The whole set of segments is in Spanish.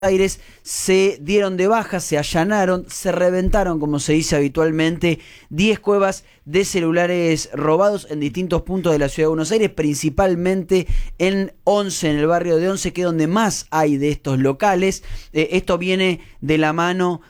Aires se dieron de baja, se allanaron, se reventaron, como se dice habitualmente, 10 cuevas de celulares robados en distintos puntos de la ciudad de Buenos Aires, principalmente en Once, en el barrio de Once, que es donde más hay de estos locales. Esto viene de la mano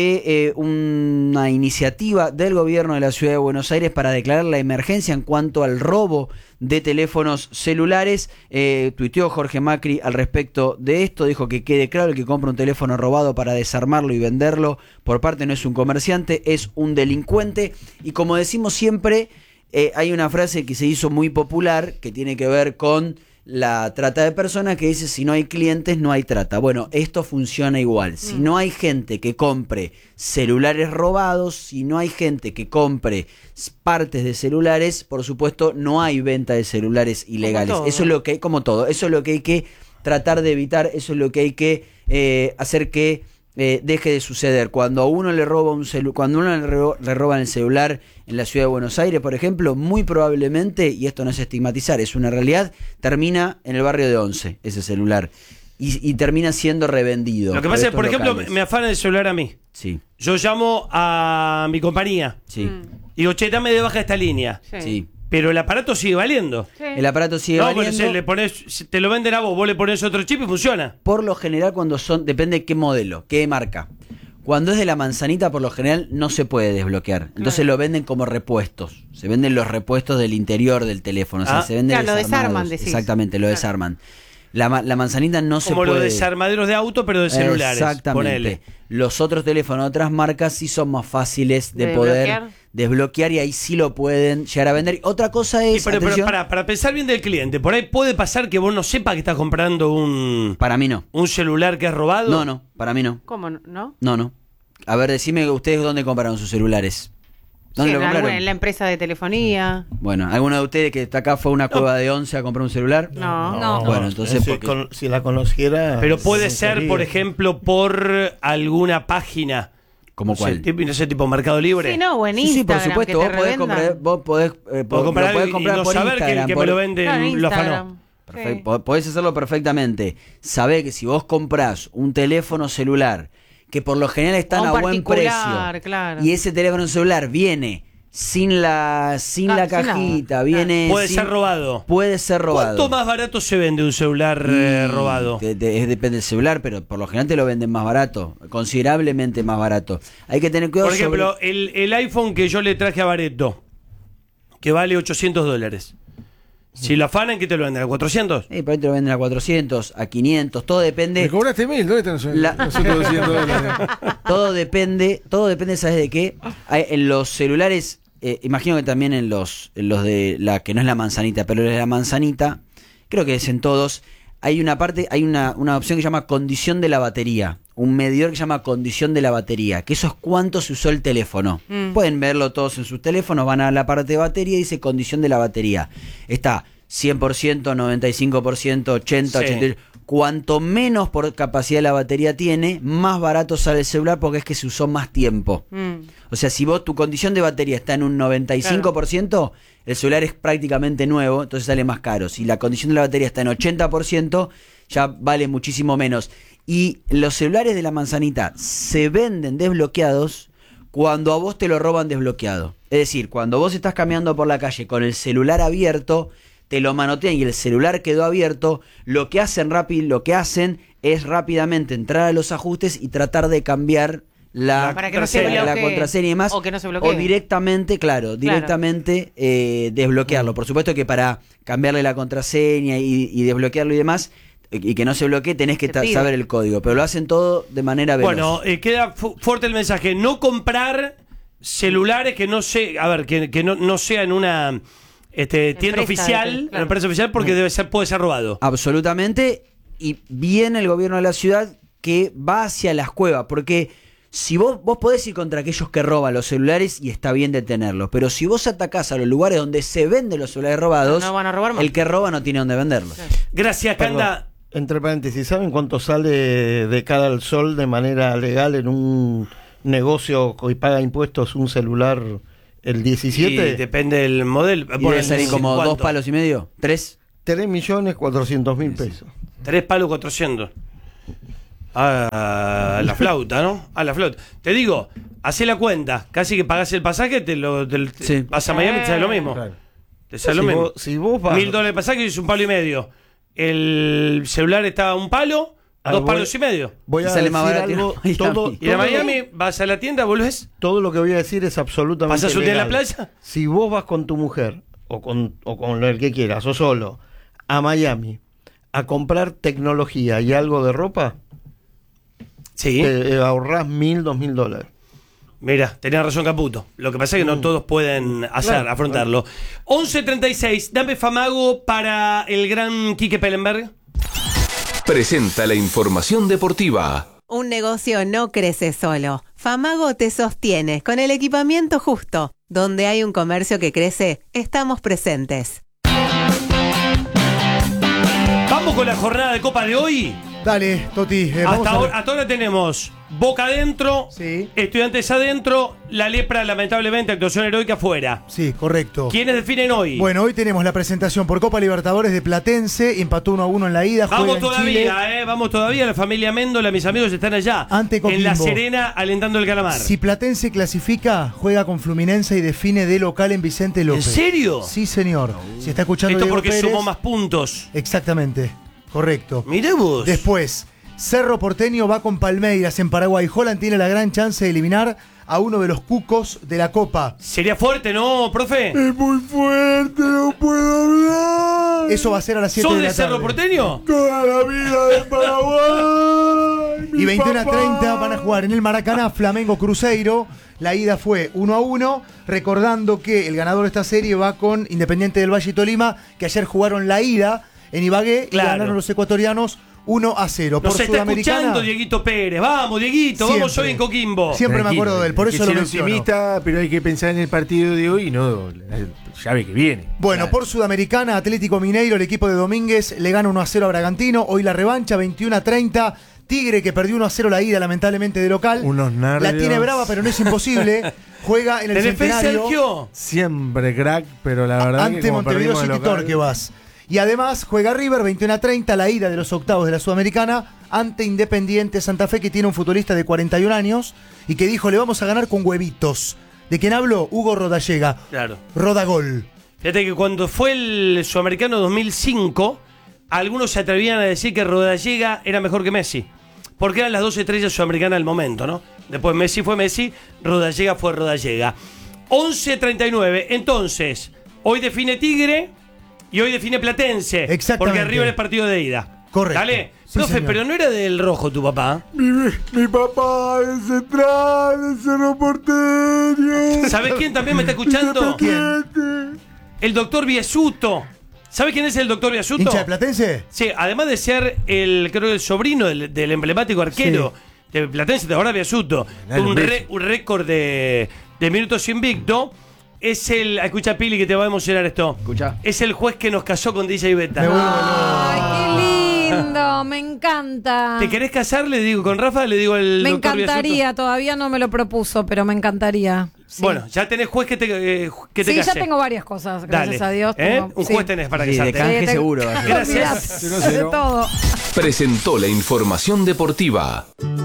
de una iniciativa del gobierno de la ciudad de Buenos Aires para declarar la emergencia en cuanto al robo de teléfonos celulares. Tuiteó Jorge Macri al respecto de esto, dijo que quede claro: el que compra un teléfono robado para desarmarlo y venderlo por parte no es un comerciante, es un delincuente. Y como decimos siempre, hay una frase que se hizo muy popular que tiene que ver con la trata de personas, que dice: si no hay clientes no hay trata. Bueno, esto funciona igual. Si no hay gente que compre celulares robados, si no hay gente que compre partes de celulares, por supuesto no hay venta de celulares ilegales. Eso es lo que hay, como todo, eso es lo que hay que tratar de evitar, eso es lo que hay que hacer que deje de suceder. Cuando a uno le roba cuando uno le roban el celular en la ciudad de Buenos Aires, por ejemplo, muy probablemente, y esto no es estigmatizar, es una realidad, termina en el barrio de Once ese celular y termina siendo revendido. Lo que pasa es, por ejemplo, me afanan el celular a mí. Sí. Yo llamo a mi compañía. Sí. Y digo: che, dame de baja esta línea. Sí. Pero el aparato sigue valiendo. Sí. El aparato sigue valiendo. No, le pones, te lo venden a vos le pones otro chip y funciona. Por lo general, depende de qué modelo, qué marca. Cuando es de la manzanita, por lo general no se puede desbloquear. Entonces lo venden como repuestos. Se venden los repuestos del interior del teléfono. O sea, se venden lo desarman, decís. Exactamente, lo desarman. La manzanita no se puede. Como los desarmaderos de auto, pero de celulares. Exactamente. Ponele. Los otros teléfonos de otras marcas sí son más fáciles de poder desbloquear, y ahí sí lo pueden llegar a vender. Otra cosa es... pero para pensar bien del cliente, por ahí puede pasar que vos no sepas que estás comprando Para mí no. un celular que es robado. No, para mí no. ¿Cómo no? No. A ver, decime ustedes dónde compraron sus celulares. ¿Dónde lo compraron? En la empresa de telefonía. Bueno, ¿alguno de ustedes que está acá fue a una cueva de Once a comprar un celular? No. Bueno, entonces... si la conociera... Pero puede ser, por ejemplo, por alguna página. ¿Cómo cuál? No sé, tipo Mercado Libre. Sí, no, o en Instagram. Sí, por supuesto, vos podés comprar y no por saber Instagram, que me lo vende lo afanó. Perfecto. Sí. Podés hacerlo perfectamente. Sabés que si vos comprás un teléfono celular que por lo general están a buen precio, claro, y ese teléfono celular viene sin la cajita, viene... Puede ser robado. Puede ser robado. ¿Cuánto más barato se vende un celular robado? Depende del celular, pero por lo general te lo venden más barato, considerablemente más barato. Hay que tener cuidado. Por ejemplo, el iPhone que yo le traje a Bareto, que vale $800. Si lo afanan, ¿qué te lo venden? ¿A 400? Por ahí te lo venden a 400, a 500, todo depende. Me cobraste 1.000, ¿dónde están los otros $200? Todo depende, ¿sabes de qué? En los celulares, imagino que también en los de la que no es la manzanita, pero es la manzanita, creo que es en todos, hay una opción que se llama condición de la batería, un medidor que se llama condición de la batería, que eso es cuánto se usó el teléfono. Pueden verlo todos en sus teléfonos, van a la parte de batería y dice condición de la batería. Está 100%, 95%, 80%, 80%. Cuanto menos por capacidad la batería tiene, más barato sale el celular, porque es que se usó más tiempo. O sea, si tu condición de batería está en un 95%, el celular es prácticamente nuevo, entonces sale más caro. Si la condición de la batería está en 80%, ya vale muchísimo menos. Y los celulares de la manzanita se venden desbloqueados cuando a vos te lo roban desbloqueado. Es decir, cuando vos estás caminando por la calle con el celular abierto, te lo manotean y el celular quedó abierto, lo que hacen es rápidamente entrar a los ajustes y tratar de cambiar la contraseña y demás, o que no se bloquee, o directamente desbloquearlo. Por supuesto que para cambiarle la contraseña y desbloquearlo y demás, y que no se bloquee, tenés que saber el código, pero lo hacen todo de manera veloz. Bueno, queda fuerte el mensaje: no comprar celulares que no sea en una tienda oficial, una empresa oficial, porque puede ser robado. Absolutamente. Y viene el gobierno de la ciudad que va hacia las cuevas, porque si vos podés ir contra aquellos que roban los celulares y está bien detenerlos, pero si vos atacás a los lugares donde se venden los celulares robados, no van a robar más. El que roba no tiene dónde venderlos. Gracias, Canda. Entre paréntesis, ¿saben cuánto sale de cara al sol de manera legal en un negocio que paga impuestos un celular, el 17? Y depende del modelo. Puede salir como ¿cuánto? 2 palos y medio, 3. 3.400.000 pesos. 3 palos 400. A la flauta, ¿no? A la flauta. Te digo, hacé la cuenta. Casi que pagás el pasaje, Sí. vas a Miami, te sale lo mismo. Claro. Te sale lo mismo. Si vos vas... $1.000 de pasaje y es $1,5. El celular está a $1, $2,5 palos. Voy a Sale decir más barato algo. ir a Todo, Miami. Y a Miami vas a la tienda, volvés. todo lo que voy a decir es absolutamente ¿Pasás un día en la legal. playa? Si vos vas con tu mujer o con el que quieras o solo a Miami a comprar tecnología y algo de ropa, Sí. te ahorrás $1.000, $2.000. Mira, tenías razón, Caputo. Lo que pasa es que no todos pueden afrontarlo. 11:36, dame Famago para el gran Quique Pellenberg. Presenta la información deportiva. Un negocio no crece solo. Famago te sostiene con el equipamiento justo. Donde hay un comercio que crece, estamos presentes. Vamos con la jornada de Copa de hoy. Dale, Toti. Hasta ahora tenemos Boca adentro, Sí. Estudiantes adentro, la Lepra lamentablemente, actuación heroica afuera. Sí, correcto. ¿Quiénes definen hoy? Bueno, hoy tenemos la presentación por Copa Libertadores de Platense. Empató 1-1 en la ida. Vamos juega en Chile. todavía, vamos todavía. La familia Méndola, mis amigos están allá. Ante en Coquimbo. La Serena, alentando el calamar. Si Platense clasifica, juega con Fluminense y define de local en Vicente López. ¿En serio? Sí, señor. Si está escuchando Esto Diego porque Pérez, sumó más puntos. Exactamente. Correcto. Mirá vos. Después, Cerro Porteño va con Palmeiras en Paraguay. Holland tiene la gran chance de eliminar a uno de los cucos de la Copa. Sería fuerte, ¿no, profe? Es muy fuerte, no puedo hablar. Eso va a ser a las 7 ¿Sos de la de tarde. Cerro Porteño? Toda la vida de Paraguay. Y 21:30 van a jugar en el Maracaná Flamengo Cruzeiro. La ida fue 1-1, recordando que el ganador de esta serie va con Independiente del Valle y Tolima, que ayer jugaron la ida en Ibagué Claro. y ganaron los ecuatorianos 1-0. Nos está escuchando Dieguito Pérez. Vamos, Dieguito, vamos Siempre. hoy en Coquimbo. Siempre me acuerdo de él, por Hay eso que lo ser menciono. optimista, pero hay que pensar en el partido de hoy y no la llave que viene. Bueno, por Sudamericana, Atlético Mineiro, el equipo de Domínguez, le gana 1-0 a Bragantino. Hoy la revancha, 21-30. Tigre, que perdió 1-0 la ida, lamentablemente, de local. Unos nervios. La tiene brava, pero no es imposible. Juega en el ¿Tenés fe, Centenario Sergio? Siempre crack, pero la verdad que ante como Montevideo perdimos de City local- Torque vas. Y además juega River, 21-30, la ida de los octavos de la Sudamericana ante Independiente Santa Fe, que tiene un futbolista de 41 años y que dijo, le vamos a ganar con huevitos. ¿De quién hablo? Hugo Rodallega. Claro. Rodagol. Fíjate que cuando fue el Sudamericano 2005, algunos se atrevían a decir que Rodallega era mejor que Messi. Porque eran las dos estrellas sudamericanas del momento, ¿no? Después Messi fue Messi, Rodallega fue Rodallega. 11:39. Entonces, hoy define Tigre y hoy define Platense. Exactamente. Porque River es partido de ida. Correcto. Dale. Sí, Profe, señor. pero no era del rojo tu papá. Mi papá es central, es Cerro Porteño. ¿Sabes quién también me está escuchando? ¿Quién? El doctor Biasuto. ¿Sabes quién es el doctor Biasuto? ¿Hincha de Platense? Sí, además de ser creo el sobrino del emblemático arquero de Platense, de ahora Biasuto, Dale, un un beso. récord de minutos invicto, es el... Escucha, Pili, que te va a emocionar esto. Escucha. Es el juez que nos casó con DJ Beta. Me vuelvo Ay, qué lindo, me encanta. ¿Te querés casar? Le digo, con Rafa le digo al Me doctor encantaría, todavía no me lo propuso, pero me encantaría. Sí. Bueno, ya tenés juez que te Sí, case. ya tengo varias cosas, gracias Dale. a Dios. ¿Eh? tengo- Un sí. juez tenés para Sí, de casarte. canje tengo- seguro va a ser. Gracias. Mirá, de todo. Presentó la información deportiva.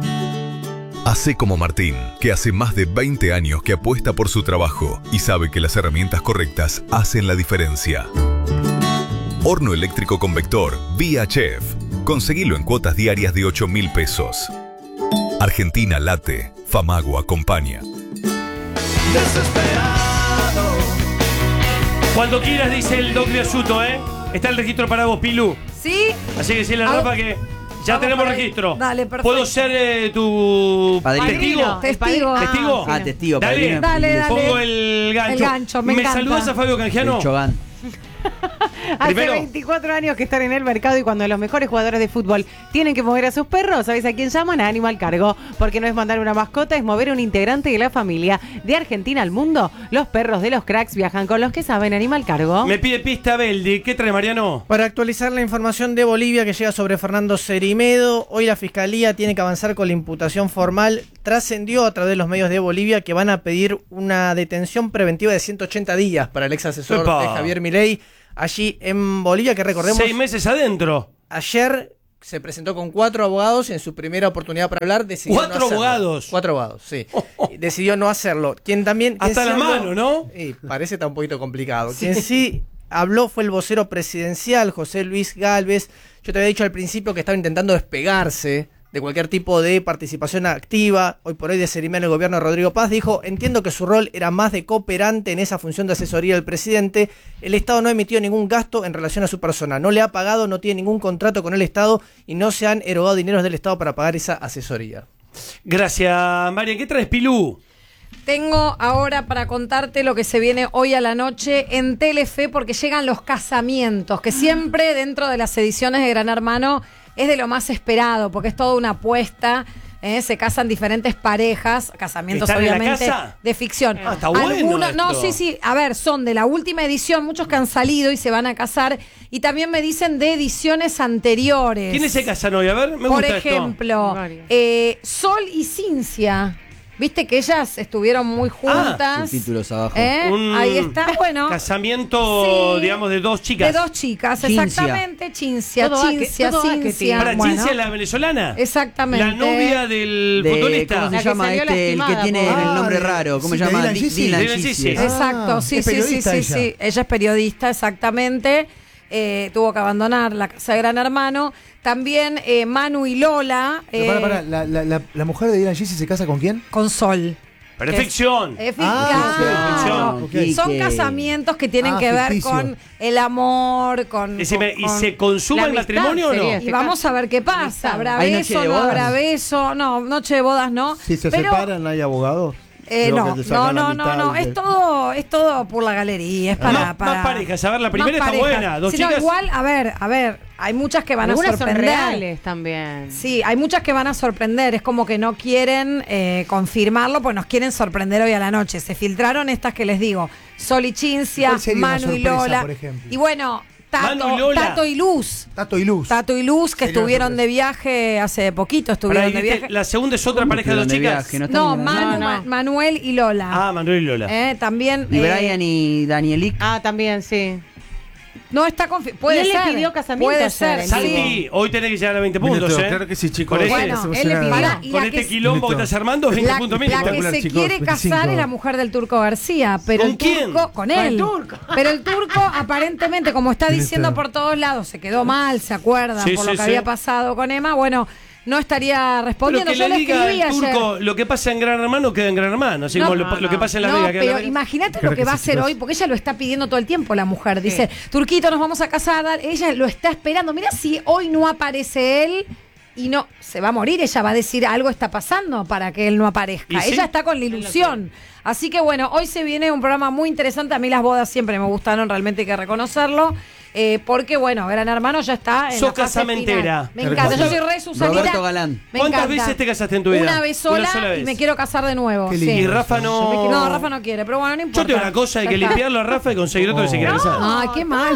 Hacé como Martín, que hace más de 20 años que apuesta por su trabajo y sabe que las herramientas correctas hacen la diferencia. Horno eléctrico convector Vía Chef. Conseguilo en cuotas diarias de 8.000 pesos. Argentina late, Famago acompaña. Cuando quieras, dice el doctor Biasuto, ¿eh? Está el registro para vos, Pilu. ¿Sí? Así que decirle a Ah, Rafa que ya vamos tenemos por ahí. registro. Dale, perfecto. ¿Puedo ser tu Padrino. testigo? Testigo. ¿Testigo? Ah, testigo, Dale, padrino. Dale. Pongo el gancho. El gancho, me encanta. saludás a Fabio Canjiano? El Chogán. Hace Primero. 24 años que están en el mercado y cuando los mejores jugadores de fútbol tienen que mover a sus perros, ¿sabes a quién llaman? A Animal Cargo. Porque no es mandar una mascota, es mover un integrante de la familia. De Argentina al mundo, los perros de los cracks viajan con los que saben Animal Cargo. Me pide pista Beldi. ¿Qué trae, Mariano? Para actualizar la información de Bolivia que llega sobre Fernando Cerimedo, hoy la Fiscalía tiene que avanzar con la imputación formal. Trascendió a través de los medios de Bolivia que van a pedir una detención preventiva de 180 días para el ex asesor ¡Epa! de Javier Milei allí en Bolivia, que recordemos, 6 meses adentro. ayer se presentó con 4 abogados y en su primera oportunidad para hablar decidió no hacerlo. 4 abogados. 4 abogados, sí. Decidió no hacerlo. Quien también... Hasta la mano, ¿no? Sí, parece tan un poquito complicado. Quien sí habló fue el vocero presidencial, José Luis Gálvez. Yo te había dicho al principio que estaba intentando despegarse de cualquier tipo de participación activa. Hoy por hoy de Cerimán el gobierno de Rodrigo Paz dijo, entiendo que su rol era más de cooperante en esa función de asesoría del presidente. El Estado no ha emitido ningún gasto en relación a su persona, no le ha pagado, no tiene ningún contrato con el Estado y no se han erogado dineros del Estado para pagar esa asesoría. Gracias, María. ¿Qué traes, Pilú? Tengo ahora para contarte lo que se viene hoy a la noche en Telefe, porque llegan los casamientos, que siempre dentro de las ediciones de Gran Hermano es de lo más esperado, porque es toda una apuesta. Se casan diferentes parejas, casamientos ¿Están en la obviamente casa? de ficción. Está bueno esto. No, sí, a ver, son de la última edición, muchos que han salido y se van a casar, y también me dicen de ediciones anteriores. ¿Quiénes se casan hoy? A ver, me Por gusta ejemplo, Sol y Cincia. Viste que ellas estuvieron muy juntas. Subtítulos abajo. Ahí está, bueno. Casamiento, Sí. digamos, de 2 chicas. De 2 chicas, Cincia. exactamente. Cincia, Todo Cincia. Para Bueno, Cincia, la venezolana. exactamente. La novia del futbolista. ¿Cómo se La que llama salió el que lastimada, tiene po. el nombre de- raro? ¿Cómo sí, se llama? Dylan Gisi. Dylan Dylan Gisi. Gisi. Exacto, sí, es sí, sí, periodista sí, ella. sí. Ella es periodista, exactamente. Tuvo que abandonar la casa de Gran Hermano. También Manu y Lola Pero pará, la mujer de Dylan Gisi se casa con quién? con Sol. Perfección. Claro. ok. Son casamientos que tienen que ver ficticio. con el amor, con... Decime, ¿y con- se consuma la el amistad matrimonio o no? sería. Y vamos a ver qué pasa. Amistad. ¿Habrá ¿Hay noche beso? de ¿No bodas? habrá beso? No, noche de bodas no. Si se Pero, separan, ¿hay abogados? Digo, no, que te sacan la mitad no. y Es te- todo por la galería. Es para... Más parejas. A ver, la primera más está parejas. buena. 2 Sí, no, chicas. igual, a ver, hay muchas que van Algunas a son sorprender. reales también. Sí, hay muchas que van a sorprender. Es como que no quieren confirmarlo, pues nos quieren sorprender hoy a la noche. Se filtraron estas que les digo: Sol y Cincia, ¿Cuál sería una Manu y sorpresa, Lola. por ejemplo? Y bueno, Manu y Lola. Tato y Luz. Tato y Luz. Tato y Luz, que Sería una estuvieron sorpresa. de viaje hace poquito, estuvieron de viaje. La segunda es otra pareja de 2 De chicas. viaje, no está No, ni- Manuel y Lola. Ah, Manuel y Lola. También. Y Brian y Danielic. Ah, también, sí. No está confirmado. Puede Y él le ser. pidió casamiento Puede ayer, ser. en sí. Santi, hoy tenés que llegar a 20 puntos, Minuto, ¿eh? claro que sí, chicos. Con, Bueno, Hacemos él le una- pidió- y con la este que- quilombo que Minuto. estás armando, 20 puntos La mínimo. que se Espectacular, chicos, quiere casar 25. es la mujer del Turco García, pero ¿Con el quién? turco, con él. Pero el turco aparentemente, como está ¿Quién diciendo está? por todos lados, se quedó mal, ¿se acuerdan? Sí, por lo sí, que sí. había pasado con Emma. Bueno, no estaría Pero respondiendo. que Yo le le diga escribí al ayer. turco lo que pasa en Gran Hermano queda en Gran Hermano. Así como lo que pasa en la No, Vega queda en La pero Vega. imagínate Claro lo que que va a sí, hacer chicos. hoy, porque ella lo está pidiendo todo el tiempo, la mujer. Dice, Turquito, nos vamos a casar. Ella lo está esperando. Mira si hoy no aparece él y no, se va a morir. Ella va a decir, algo está pasando para que él no aparezca. ¿Y sí? Ella está con la ilusión. Así que bueno, hoy se viene un programa muy interesante. A mí las bodas siempre me gustaron, realmente hay que reconocerlo. Porque bueno, Gran Hermano ya está en Sos la fase casamentera. final. Me encanta, yo soy re Susanita. Roberto Galán. Me ¿Cuántas encanta. veces te casaste en tu vida? Una vez sola, Una sola vez. y me quiero casar de nuevo. Qué sí. lindo. Y Rafa no. No, Rafa no quiere, pero bueno, no importa. Yo te digo una cosa, hay Ya que está. limpiarlo a Rafa y conseguir otro que se quiera casar. Ay, qué mal.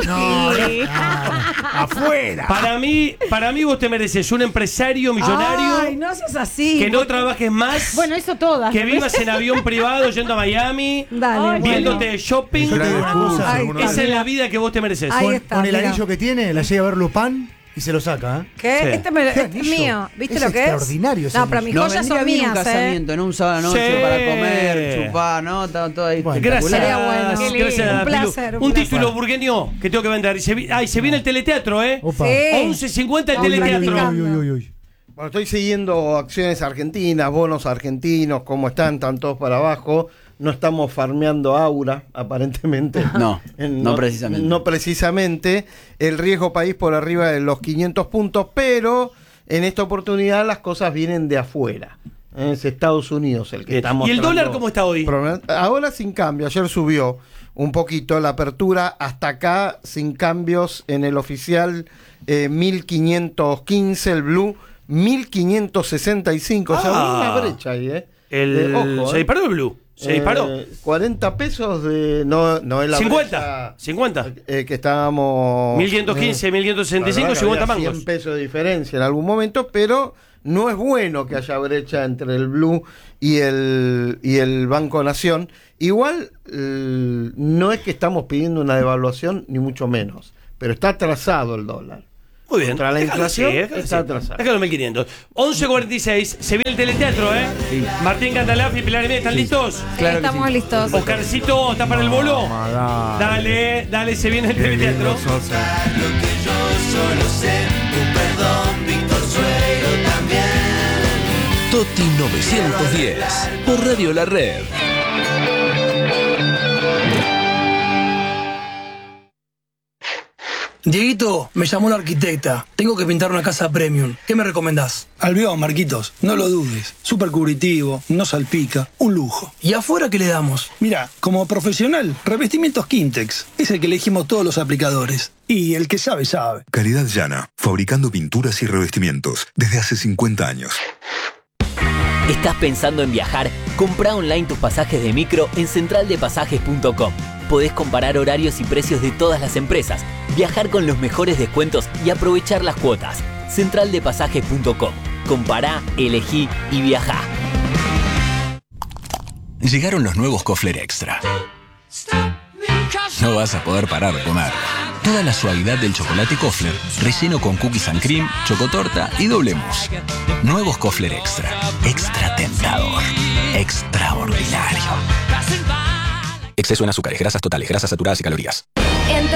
¡Afuera! Para mí vos te mereces un empresario millonario Ay, no seas así. que no trabajes más, Bueno, eso todas. que vivas en avión privado yendo a Miami, Dale, viéndote shopping. Yo te digo una cosa. Ay, Esa es la vida que vos te mereces. Ay, Con, está, con el mira. anillo que tiene, la llega a ver Lupin y se lo saca. ¿Eh? ¿Qué? Sí. Este es anillo? mío. ¿Viste Es lo que es? extraordinario ese No, pero anillo. mis No, joyas vendría son bien un mías, casamiento, ¿no? Un sábado a la noche Sí. para comer, chupar, ¿no? Todo ahí Gracias, Sería bueno. Qué lindo. gracias Un Pilu. placer, un Un placer. título burgueño que tengo que vender. Y se viene el teleteatro, ¿eh? Opa. Sí. 11.50 el Vamos teleteatro. practicando. Bueno, estoy siguiendo acciones argentinas, bonos argentinos, cómo están todos para abajo. No estamos farmeando aura, aparentemente. No, no precisamente. No precisamente. El riesgo país por arriba de los 500 puntos, pero en esta oportunidad las cosas vienen de afuera. Es Estados Unidos el que Bien. estamos. ¿Y el dólar cómo está hoy? Ahora sin cambio. Ayer subió un poquito la apertura. Hasta acá sin cambios en el oficial 1515, el blue 1565. O sea, Ah. una brecha ahí, Se ojo, disparó el blue. Se disparó. 40 pesos de. No es la 50. brecha, 50. que estábamos. 1515, 1565, la verdad que 50 había mangos. 100 pesos de diferencia en algún momento, pero no es bueno que haya brecha entre el Blue y el Banco Nación. Igual no es que estamos pidiendo una devaluación, ni mucho menos, pero está atrasado el dólar. Muy bien. Contra la inflación está atrasado. Déjalo 1500. 11:46. Se viene el teleteatro, ¿eh? Sí. Martín Candalaf y Pilar Emé, ¿están listos? Claro que Estamos sí. listos. Oscarcito, ¿está para el bolo? Dale, se viene el teleteatro. Toti 910 por Radio La Red. Dieguito, me llamó la arquitecta. Tengo que pintar una casa premium. ¿Qué me recomendás? Albión, Marquitos. No lo dudes. Súper cubritivo, no salpica. Un lujo. ¿Y afuera qué le damos? Mira, como profesional, revestimientos Quintex. Es el que elegimos todos los aplicadores. Y el que sabe, sabe. Calidad Llana, fabricando pinturas y revestimientos desde hace 50 años. ¿Estás pensando en viajar? Compra online tus pasajes de micro en centraldepasajes.com. Podés comparar horarios y precios de todas las empresas, viajar con los mejores descuentos y aprovechar las cuotas. Centraldepasajes.com. Compará, elegí y viajá. Llegaron los nuevos Kofler Extra. No vas a poder parar de comer. Toda la suavidad del chocolate Kofler, relleno con cookies and cream, chocotorta y doble mousse. Nuevos Kofler Extra. Extra tentador. Extraordinario. Exceso en azúcares, grasas totales, grasas saturadas y calorías.